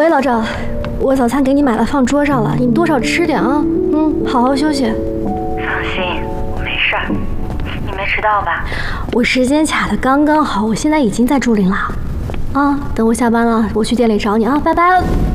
喂，老赵，我早餐给你买了，放桌上了，你多少吃点啊。好好休息。 放心，我没事儿。你没迟到吧？ 我时间卡的刚刚好，我现在已经在竹林了。啊，等我下班了，我去店里找你啊，拜拜。